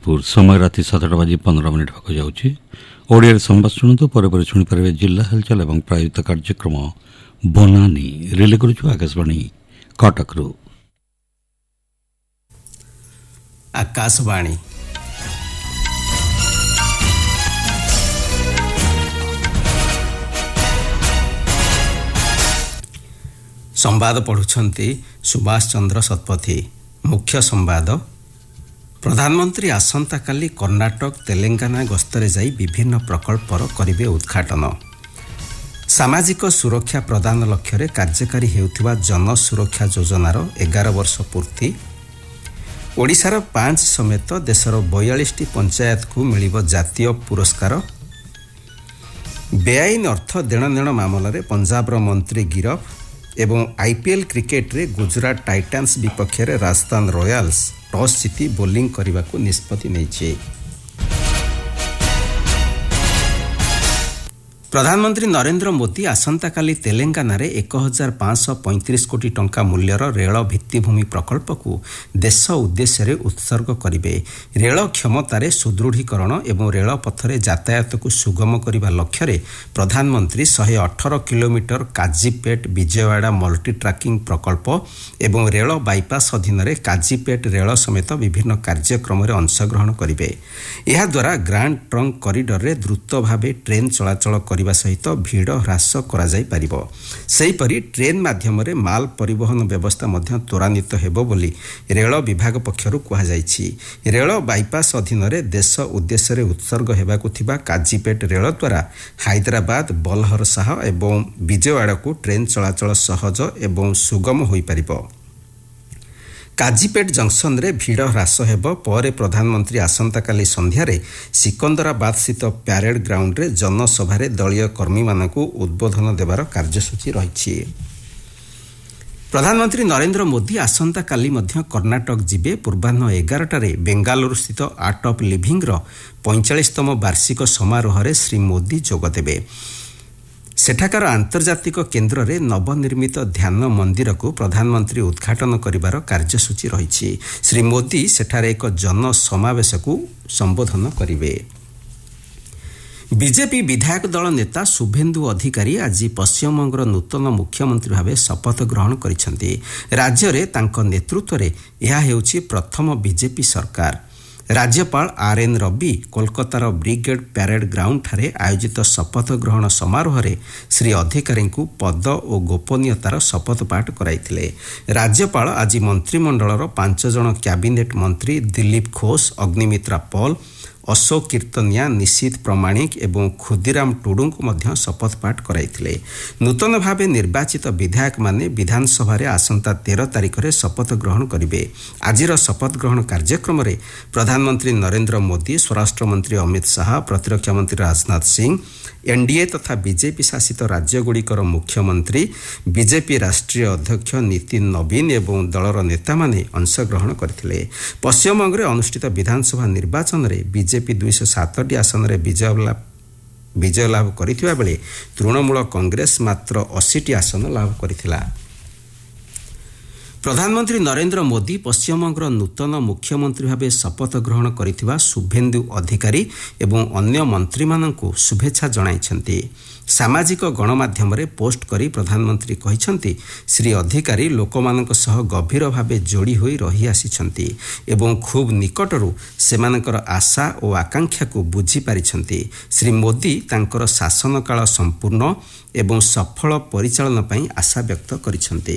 जगतपुर समय राति 7:15 होगा जाउछि। ओडिया संवाद शुणु पर शुणिपारे जिला हलचल एवं प्रायोजित कार्यक्रम बनानी रिले करुछु आकाशवाणी कटकरू। आकाशवाणी संवाद पढ़ुछंती सुभाष चंद्र शतपथी। मुख्य संवाद प्रधानमंत्री आसंता काली कर्णाटक तेलंगाना गस्तरे जाई विभिन्न प्रकल्पर करिवे उद्घाटन। सामाजिक सुरक्षा प्रदान लक्ष्य कार्यकारी हेउथिबा जन सुरक्षा योजनार 11 वर्ष पूर्ति। ओडिशार 5 समेत देशर 42टी पंचायत को मिलिब जातीय पुरस्कार। बेआईन अर्थ देणनेण मामलें पंजाबर मंत्री गिरफ एवं आईपीएल क्रिकेट रे गुजरात टाइटान्स विपक्ष रे राजस्थान रॉयल्स टॉस जीति बोलिंग करने को निष्पत्ति नहीं। प्रधानमंत्री नरेंद्र मोदी आसंता काली तेलंगाना रे 1535 कोटी टंका मूल्यर रेल भित्तिभूमि प्रकल्प को देश उद्देश्य रे उत्सर्ग करिवे। रेल क्षमतार सुदृढ़ीकरण एवं रेल पथरे यातायात को सुगम करने लक्ष्य रे प्रधानमंत्री 118 kilometre Kazipet Vijayawada multi tracking प्रकल्प एवं रेल बाईपास अधीन रे काजीपेट रेल समेत विभिन्न कार्यक्रम रे अंशग्रहण करिवे। यह द्वारा ग्रांड ट्रंक कॉरिडोर रे द्रुत भावे ट्रेन चलाचल सहित भीड़ ह्रास करा जाई परिबो। सेहीपरि ट्रेन माध्यम रे माल परिवहन व्यवस्था मध्य त्वरान्वित हेबो बोली रेल विभाग पक्षरु कहा जायछि। रेल बाईपास अधीन रे देश उद्देश्य रे उत्सर्ग हेबाकु थिबा काजीपेट रेल द्वारा हैदराबाद बलहरसाह एवं विजयवाड़ा को ट्रेन चलाचल सहज एवं सुगम होई परिबो। काजीपेट जंक्शन रे भीड़ ह्रास हेब पर प्रधानमंत्री आसंता काली संध्या रे सिकंदराबाद स्थित प्यारेड ग्राउंड रे जनसभा रे दलीय कर्मी मानकु उद्बोधन देवार कार्यसूची रहिछि। प्रधानमंत्री नरेंद्र मोदी आसंता काली मध्य कर्णाटक जिबे। पूर्वाह्न 11टारे बेंगालुरु स्थित आर्ट ऑफ लिविंग रो 45तम वार्षिक समारोह रे श्री मोदी जोग देबे। सेठाकार आंतर्जातिक केन्द्र रे नवनिर्मित ध्यान मंदिर को प्रधानमंत्री उद्घाटन करिवार कार्यसूची रहिछि। श्री मोदी सेठारे एक जन समावेश को संबोधन करिवे। बीजेपी विधायक दल नेता शुभेन्दु अधिकारी आज पश्चिमबंगर नूतन मुख्यमंत्री भाव शपथ ग्रहण करिसेंति। राज्य रे तांको नेतृत्व रे यह हेउछि प्रथम बीजेपी सरकार। राज्यपाल आर.एन. रवि कोलकातार ब्रिगेड प्यारेड ग्राउंड ठारे आयोजित शपथ ग्रहण समारोह रे श्री अधिकारी को पद और गोपनीयतार शपथ पाठ कराइथिले। राज्यपाल आज मंत्रिमंडलर 5 जन कैबिनेट मंत्री दिलीप घोष, अग्निमित्रा पॉल, अशोक कीर्तनिया, निशित प्रमाणिक एवं खुदीराम टुडू को मध्य शपथ पाठ कराइथिले। नूतन भावे निर्वाचित विधायक माने विधानसभा रे आसंता 13 तारिख रे शपथ ग्रहण करिवे। आजिर शपथ ग्रहण कार्यक्रम रे प्रधानमंत्री नरेंद्र मोदी, स्वराष्ट्र मंत्री अमित शाह, प्रतिरक्षा मंत्री राजनाथ सिंह, एनडीए तथा बीजेपी शासित राज्यगुड़िकर मुख्यमंत्री, बीजेपी राष्ट्रीय अध्यक्ष नितिन नवीन एवं दलर नेता माने अंशग्रहण करथिले। पश्चिमबंग रे अनुष्ठित विधानसभा निर्वाचन रे बीजेपी 207टी आसन रे विजय लाभ करिथिबा बेले तृणमूल कांग्रेस मात्र 80टी आसन लाभ करिथिला। प्रधानमंत्री नरेंद्र मोदी पश्चिमबंगर नूतन मुख्यमंत्री भाव शपथ ग्रहण करिथिबा शुभेन्दु अधिकारी एवं अन्य मंत्री माननकु शुभेच्छा जणाइछन्ति। सामाजिक गणमाध्यम रे पोस्ट करी प्रधानमंत्री कहिछन्ति श्री अधिकारी लोकमानक सह गभीर भावे जोड़ी होई रही आसिछन्ति एवं खूब निकटरू सेमानकर आशा और आकांक्षा को बुझी पारिछन्ति। श्री मोदी तांकर शासन काल संपूर्ण एवं सफल परिचालन पई आशा व्यक्त करिछन्ति।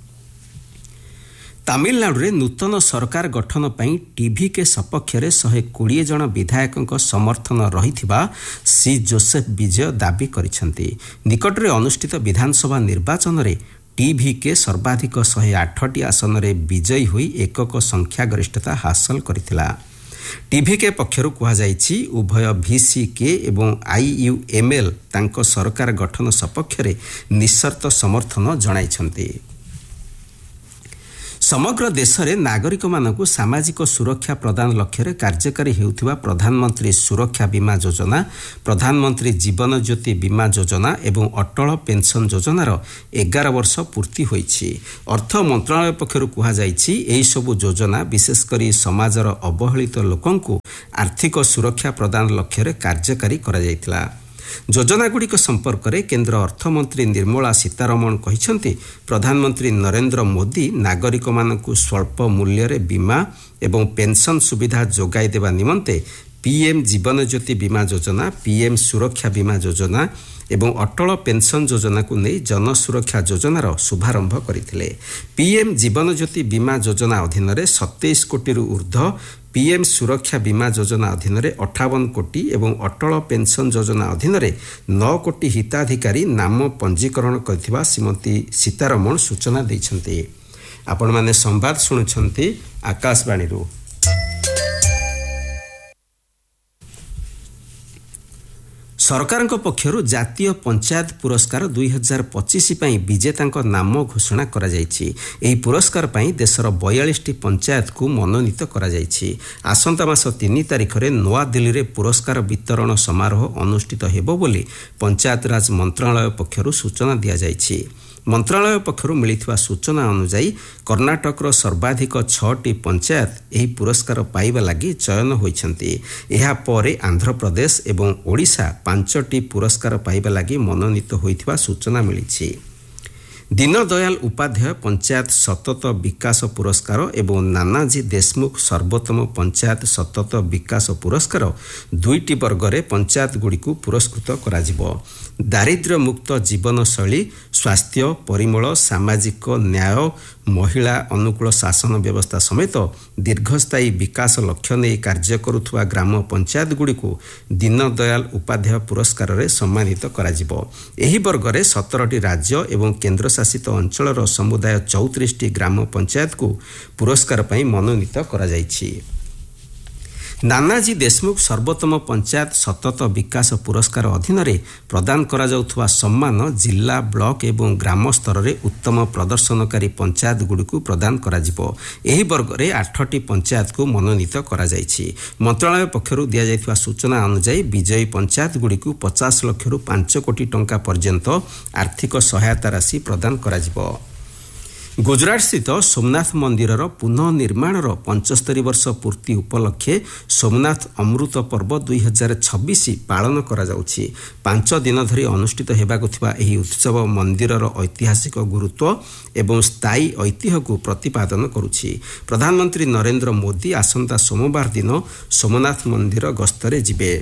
तामिलनाडु रे नूतन सरकार गठन पई टीवीके सपक्ष रे 120 जन विधायकों समर्थन रहिथिबा सी जोसेफ विजय दाबी करिसेंति। निकट रे अनुष्ठित विधानसभा निर्वाचन रे टीवीके सर्वाधिक 108टी आसन रे विजयी होई एकक संख्या गरिष्ठता हासिल करिथिला। टीवीके पक्षरु कहा जायछि उभय VCK एवं IUML तांको सरकार गठन सपक्ष रे निशर्त समर्थन जणाइछन्ति। ସମଗ୍ର ଦେଶରେ ନାଗରିକମାନଙ୍କୁ ସାମାଜିକ ସୁରକ୍ଷା ପ୍ରଦାନ ଲକ୍ଷ୍ୟରେ କାର୍ଯ୍ୟକାରୀ ହେଉଥିବା ପ୍ରଧାନମନ୍ତ୍ରୀ ସୁରକ୍ଷା ବୀମା ଯୋଜନା, ପ୍ରଧାନମନ୍ତ୍ରୀ ଜୀବନ ଜ୍ୟୋତି ବୀମା ଯୋଜନା ଏବଂ ଅଟଳ ପେନ୍ସନ୍ ଯୋଜନାର 11 ବର୍ଷ ପୂର୍ତ୍ତି ହୋଇଛି। ଅର୍ଥ ମନ୍ତ୍ରଣାଳୟ ପକ୍ଷରୁ କୁହାଯାଇଛି, ଏହିସବୁ ଯୋଜନା ବିଶେଷକରି ସମାଜର ଅବହେଳିତ ଲୋକଙ୍କୁ ଆର୍ଥିକ ସୁରକ୍ଷା ପ୍ରଦାନ ଲକ୍ଷ୍ୟରେ କାର୍ଯ୍ୟକାରୀ କରାଯାଇଥିଲା। ଯୋଜନାଗୁଡ଼ିକ ସମ୍ପର୍କରେ କେନ୍ଦ୍ର ଅର୍ଥମନ୍ତ୍ରୀ ନିର୍ମଳା ସୀତାରମଣ କହିଛନ୍ତି, ପ୍ରଧାନମନ୍ତ୍ରୀ ନରେନ୍ଦ୍ର ମୋଦି ନାଗରିକମାନଙ୍କୁ ସ୍ୱଳ୍ପ ମୂଲ୍ୟରେ ବୀମା ଏବଂ ପେନ୍ସନ୍ ସୁବିଧା ଯୋଗାଇ ଦେବା ନିମନ୍ତେ ପିଏମ୍ ଜୀବନ ଜ୍ୟୋତି ବୀମା ଯୋଜନା, ପିଏମ୍ ସୁରକ୍ଷା ବୀମା ଯୋଜନା ଏବଂ ଅଟଳ ପେନ୍ସନ୍ ଯୋଜନାକୁ ନେଇ ଜନସୁରକ୍ଷା ଯୋଜନାର ଶୁଭାରମ୍ଭ କରିଥିଲେ। ପିଏମ୍ ଜୀବନ ଜ୍ୟୋତି ବୀମା ଯୋଜନା ଅଧୀନରେ 27 କୋଟିରୁ ଉର୍ଦ୍ଧ୍ୱ, ପିଏମ୍ ସୁରକ୍ଷା ବୀମା ଯୋଜନା ଅଧୀନରେ 58 କୋଟି ଏବଂ ଅଟଳ ପେନ୍ସନ୍ ଯୋଜନା ଅଧୀନରେ 9 କୋଟି ହିତାଧିକାରୀ ନାମ ପଞ୍ଜୀକରଣ କରିଥିବା ଶ୍ରୀମତୀ ସୀତାରମଣ ସୂଚନା ଦେଇଛନ୍ତି। ଆପଣମାନେ ସମ୍ବାଦ ଶୁଣୁଛନ୍ତି ଆକାଶବାଣୀରୁ। ସରକାରଙ୍କ ପକ୍ଷରୁ ଜାତୀୟ ପଞ୍ଚାୟତ ପୁରସ୍କାର 2025 ପାଇଁ ବିଜେତାଙ୍କ ନାମ ଘୋଷଣା କରାଯାଇଛି। ଏହି ପୁରସ୍କାର ପାଇଁ ଦେଶର 42ଟି ପଞ୍ଚାୟତକୁ ମନୋନୀତ କରାଯାଇଛି। ଆସନ୍ତା ମାସ 3 ତାରିଖରେ ନୂଆଦିଲ୍ଲୀରେ ପୁରସ୍କାର ବିତରଣ ସମାରୋହ ଅନୁଷ୍ଠିତ ହେବ ବୋଲି ପଞ୍ଚାୟତରାଜ ମନ୍ତ୍ରଣାଳୟ ପକ୍ଷରୁ ସୂଚନା ଦିଆଯାଇଛି। ମନ୍ତ୍ରଣାଳୟ ପକ୍ଷରୁ ମିଳିଥିବା ସୂଚନା ଅନୁଯାୟୀ କର୍ଣ୍ଣାଟକର ସର୍ବାଧିକ 6ଟି ପଞ୍ଚାୟତ ଏହି ପୁରସ୍କାର ପାଇବା ଲାଗି ଚୟନ ହୋଇଛନ୍ତି। ଏହାପରେ ଆନ୍ଧ୍ରପ୍ରଦେଶ ଏବଂ ଓଡ଼ିଶା 5ଟି ପୁରସ୍କାର ପାଇବା ଲାଗି ମନୋନୀତ ହୋଇଥିବା ସୂଚନା ମିଳିଛି। ଦୀନଦୟାଲ ଉପାଧ୍ୟାୟ ପଞ୍ଚାୟତ ସତତ ବିକାଶ ପୁରସ୍କାର ଏବଂ ନାନାଜୀ ଦେଶମୁଖ ସର୍ବୋତ୍ତମ ପଞ୍ଚାୟତ ସତତ ବିକାଶ ପୁରସ୍କାର 2ଟି ବର୍ଗରେ ପଞ୍ଚାୟତଗୁଡ଼ିକୁ ପୁରସ୍କୃତ କରାଯିବ। ଦାରିଦ୍ର୍ୟମୁକ୍ତ ଜୀବନଶୈଳୀ, ସ୍ୱାସ୍ଥ୍ୟ, ପରିମଳ, ସାମାଜିକ ନ୍ୟାୟ, ମହିଳା ଅନୁକୂଳ ଶାସନ ବ୍ୟବସ୍ଥା ସମେତ ଦୀର୍ଘସ୍ଥାୟୀ ବିକାଶ ଲକ୍ଷ୍ୟ ନେଇ କାର୍ଯ୍ୟ କରୁଥିବା ଗ୍ରାମ ପଞ୍ଚାୟତଗୁଡ଼ିକୁ ଦୀନଦୟାଲ ଉପାଧ୍ୟାୟ ପୁରସ୍କାରରେ ସମ୍ମାନିତ କରାଯିବ। ଏହି ବର୍ଗରେ 17ଟି ରାଜ୍ୟ ଏବଂ କେନ୍ଦ୍ରଶାସିତ ଅଞ୍ଚଳର ସମୁଦାୟ 34ଟି ଗ୍ରାମ ପଞ୍ଚାୟତକୁ ପୁରସ୍କାର ପାଇଁ ମନୋନୀତ କରାଯାଇଛି। ନାନାଜୀ ଦେଶମୁଖ ସର୍ବୋତ୍ତମ ପଞ୍ଚାୟତ ସତତ ବିକାଶ ପୁରସ୍କାର ଅଧୀନରେ ପ୍ରଦାନ କରାଯାଉଥିବା ସମ୍ମାନ ଜିଲ୍ଲା, ବ୍ଲକ ଏବଂ ଗ୍ରାମ ସ୍ତରରେ ଉତ୍ତମ ପ୍ରଦର୍ଶନକାରୀ ପଞ୍ଚାୟତଗୁଡ଼ିକୁ ପ୍ରଦାନ କରାଯିବ। ଏହି ବର୍ଗରେ 8ଟି ପଞ୍ଚାୟତକୁ ମନୋନୀତ କରାଯାଇଛି। ମନ୍ତ୍ରଣାଳୟ ପକ୍ଷରୁ ଦିଆଯାଇଥିବା ସୂଚନା ଅନୁଯାୟୀ ବିଜୟୀ ପଞ୍ଚାୟତଗୁଡ଼ିକୁ 50 ଲକ୍ଷରୁ 5 କୋଟି ଟଙ୍କା ପର୍ଯ୍ୟନ୍ତ ଆର୍ଥିକ ସହାୟତା ରାଶି ପ୍ରଦାନ କରାଯିବ। ଗୁଜରାଟସ୍ଥିତ ସୋମନାଥ ମନ୍ଦିରର ପୁନଃ ନିର୍ମାଣର 75 ବର୍ଷ ପୂର୍ତ୍ତି ଉପଲକ୍ଷେ ସୋମନାଥ ଅମୃତ ପର୍ବ 2026 ପାଳନ କରାଯାଉଛି। 5 ଦିନ ଧରି ଅନୁଷ୍ଠିତ ହେବାକୁ ଥିବା ଏହି ଉତ୍ସବ ମନ୍ଦିରର ଐତିହାସିକ ଗୁରୁତ୍ୱ ଏବଂ ସ୍ଥାୟୀ ଐତିହ୍ୟକୁ ପ୍ରତିପାଦନ କରୁଛି। ପ୍ରଧାନମନ୍ତ୍ରୀ ନରେନ୍ଦ୍ର ମୋଦି ଆସନ୍ତା ସୋମବାର ଦିନ ସୋମନାଥ ମନ୍ଦିର ଗସ୍ତରେ ଯିବେ।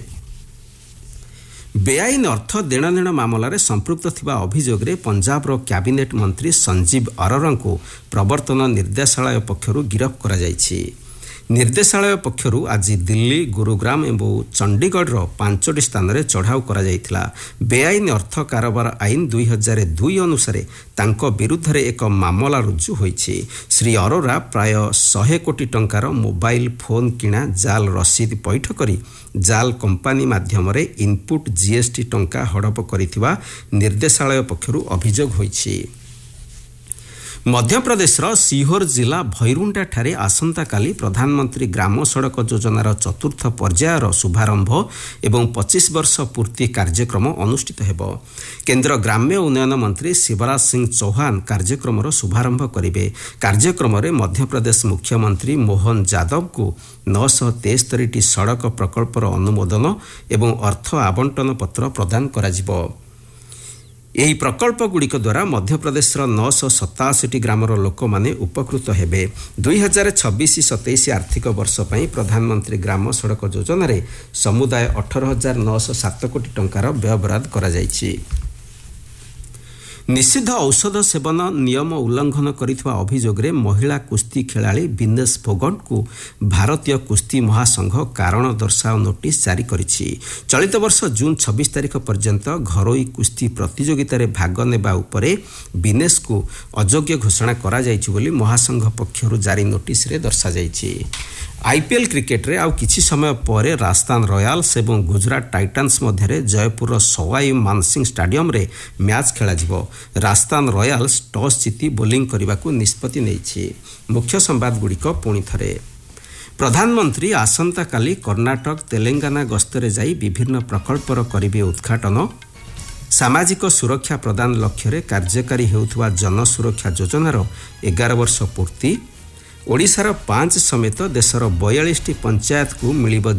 ବେଆଇନ ଅର୍ଥ ଦେଣନେଣ ମାମଲାରେ ସମ୍ପୃକ୍ତ ଥିବା ଅଭିଯୋଗରେ ପଞ୍ଜାବର କ୍ୟାବିନେଟ୍ ମନ୍ତ୍ରୀ ସଞ୍ଜୀବ ଅରୋରାଙ୍କୁ ପ୍ରବର୍ତ୍ତନ ନିର୍ଦ୍ଦେଶାଳୟ ପକ୍ଷରୁ ଗିରଫ କରାଯାଇଛି। ନିର୍ଦ୍ଦେଶାଳୟ ପକ୍ଷରୁ ଆଜି ଦିଲ୍ଲୀ, ଗୁରୁଗ୍ରାମ ଏବଂ ଚଣ୍ଡିଗଡ଼ର 5ଟି ସ୍ଥାନରେ ଚଢ଼ାଉ କରାଯାଇଥିଲା। ବେଆଇନ ଅର୍ଥ କାରବାର ଆଇନ 2002 ଅନୁସାରେ ତାଙ୍କ ବିରୁଦ୍ଧରେ ଏକ ମାମଲା ରୁଜୁ ହୋଇଛି। ଶ୍ରୀ ଅରୋରା ପ୍ରାୟ 100 କୋଟି ଟଙ୍କାର ମୋବାଇଲ ଫୋନ୍ କିଣା ଜାଲ ରସିଦ ପୈଠ କରି ଜାଲ କମ୍ପାନୀ ମାଧ୍ୟମରେ ଇନପୁଟ ଜିଏସ୍ଟି ଟଙ୍କା ହଡପ କରିଥିବା ନିର୍ଦ୍ଦେଶାଳୟ ପକ୍ଷରୁ ଅଭିଯୋଗ ହୋଇଛି। ମଧ୍ୟପ୍ରଦେଶର ସିହୋର ଜିଲ୍ଲା ଭୈରୁଣ୍ଡାଠାରେ ଆସନ୍ତାକାଲି ପ୍ରଧାନମନ୍ତ୍ରୀ ଗ୍ରାମ ସଡ଼କ ଯୋଜନାର 4ଥ ପର୍ଯ୍ୟାୟର ଶୁଭାରମ୍ଭ ଏବଂ 25 ବର୍ଷ ପୂର୍ତ୍ତି କାର୍ଯ୍ୟକ୍ରମ ଅନୁଷ୍ଠିତ ହେବ। କେନ୍ଦ୍ର ଗ୍ରାମ୍ୟ ଉନ୍ନୟନ ମନ୍ତ୍ରୀ ଶିବରାଜ ସିଂ ଚୌହାନ କାର୍ଯ୍ୟକ୍ରମର ଶୁଭାରମ୍ଭ କରିବେ। କାର୍ଯ୍ୟକ୍ରମରେ ମଧ୍ୟପ୍ରଦେଶ ମୁଖ୍ୟମନ୍ତ୍ରୀ ମୋହନ ଯାଦବଙ୍କୁ 973ଟି ସଡ଼କ ପ୍ରକଳ୍ପର ଅନୁମୋଦନ ଏବଂ ଅର୍ଥ ଆବଣ୍ଟନ ପତ୍ର ପ୍ରଦାନ କରାଯିବ। ଏହି ପ୍ରକଳ୍ପଗୁଡ଼ିକ ଦ୍ୱାରା ମଧ୍ୟପ୍ରଦେଶର 987ଟି ଗ୍ରାମର ଲୋକମାନେ ଉପକୃତ ହେବେ। 2026-27 ଆର୍ଥିକ ବର୍ଷ ପାଇଁ ପ୍ରଧାନମନ୍ତ୍ରୀ ଗ୍ରାମ ସଡ଼କ ଯୋଜନାରେ ସମୁଦାୟ 18,907 କୋଟି ଟଙ୍କାର ବ୍ୟୟବରାଦ କରାଯାଇଛି। ନିଷିଦ୍ଧ ଔଷଧ ସେବନ ନିୟମ ଉଲ୍ଲଂଘନ କରିଥିବା ଅଭିଯୋଗରେ ମହିଳା କୁସ୍ତି ଖେଳାଳି ବିନେଶ ଫୋଗଟଙ୍କୁ ଭାରତୀୟ କୁସ୍ତି ମହାସଂଘ କାରଣ ଦର୍ଶାଅ ନୋଟିସ୍ ଜାରି କରିଛି। ଚଳିତ ବର୍ଷ ଜୁନ୍ 26 ତାରିଖ ପର୍ଯ୍ୟନ୍ତ ଘରୋଇ କୁସ୍ତି ପ୍ରତିଯୋଗିତାରେ ଭାଗ ନେବା ଉପରେ ବିନେଶଙ୍କୁ ଅଯୋଗ୍ୟ ଘୋଷଣା କରାଯାଇଛି ବୋଲି ମହାସଂଘ ପକ୍ଷରୁ ଜାରି ନୋଟିସ୍ରେ ଦର୍ଶାଯାଇଛି। आईपीएल क्रिकेट्रे आउ किछि समय पर राजस्थान रॉयल्स एवं गुजरात टाइटान्स मध्य जयपुर सवाई मानसिंह स्टाडियम रे मैच खेल राजस्थान रॉयल्स टॉस जीति बोलिंग करने को निष्पत्ति नहीं। मुख्य संवाद गुड़िक पुणी थे। प्रधानमंत्री आसंता काली कर्णाटक तेलंगाना गस्तरे जाई विभिन्न प्रकल्पर करिवे उद्घाटन। सामाजिक सुरक्षा प्रदान लक्ष्य कार्यकारी हेउथुवा जन सुरक्षा योजनार 11 वर्ष पूर्ति। ओडिशार 5 समेत देशर 42 पंचायत को मिलिब